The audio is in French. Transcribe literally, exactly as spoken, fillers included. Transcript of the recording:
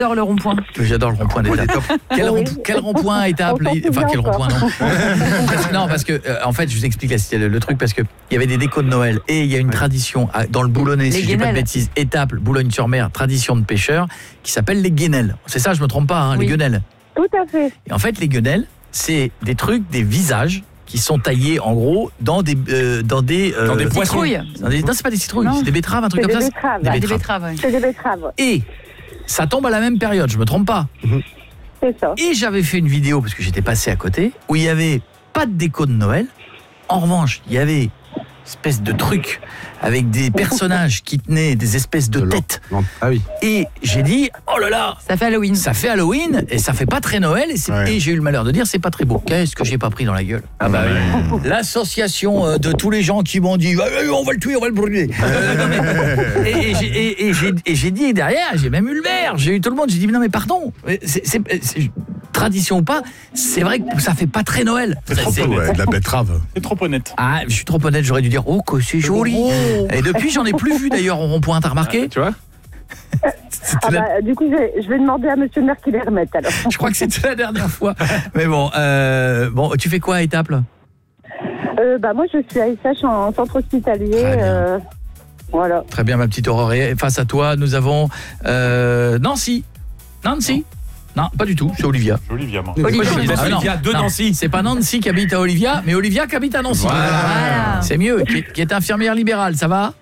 J'adore le rond-point. J'adore le rond-point d'Étaples. Quel, Oui. rond, quel rond-point à Étaples? Enfin, quel rond-point, non. Parce que, non, parce que, euh, en fait, je vous explique la, le, le truc, parce qu'il y avait des décos de Noël et il y a une ouais. tradition à, dans le Boulonnais, les si je dis pas de bêtises, Étaples, Boulogne-sur-Mer, tradition de pêcheurs, qui s'appelle les guenelles. C'est ça, je me trompe pas, hein, oui. les guenelles. Tout à fait. Et en fait, les guenelles, c'est des trucs, des visages qui sont taillés en gros dans des euh, dans des euh, dans des poissons. Dans des, non, c'est pas des citrouilles, non. c'est des betteraves, un truc comme des ça. Betteraves. Des Ah, betteraves. des betteraves. Ouais. C'est des betteraves. Et ça tombe à la même période, je me trompe pas. C'est ça. Et j'avais fait une vidéo parce que j'étais passé à côté où il y avait pas de déco de Noël. En revanche, il y avait espèce de truc avec des personnages qui tenaient des espèces de têtes. Ah oui. Et j'ai dit oh là là, ça fait Halloween. Ça fait Halloween et ça fait pas très Noël et, c'est, ouais. et j'ai eu le malheur de dire c'est pas très beau. Qu'est-ce que j'ai pas pris dans la gueule? Ah bah oui. L'association de tous les gens qui m'ont dit on va le tuer, on va le brûler. Euh, non, mais, et, et, j'ai, et, et, j'ai, et j'ai dit derrière, j'ai même eu le maire, j'ai eu tout le monde, j'ai dit non mais pardon, c'est, c'est, c'est, tradition ou pas, c'est vrai que ça fait pas très Noël. C'est trop c'est, honnête, ouais, de la betterave. C'est trop honnête. Ah, je suis trop honnête, j'aurais dû dire oh que c'est joli. Oh. Et depuis j'en ai plus vu d'ailleurs au rond-point, t'as remarqué? Ah, tu vois? Ah bah, du coup, je vais, je vais demander à monsieur le maire qu'il les remette alors. Je crois que c'était la dernière fois. Mais bon, euh, bon, tu fais quoi à Étaples? euh, bah, moi, je suis à S H en centre hospitalier. Euh, voilà. Très bien, ma petite Aurore. Et face à toi, nous avons euh, Nancy. Nancy non. non, pas du tout, c'est Olivia. C'est Olivia, moi. Olivia, ah, Olivia de Nancy. C'est pas Nancy qui habite à Olivia, mais Olivia qui habite à Nancy. Voilà. C'est mieux, qui est, qui est infirmière libérale, ça va?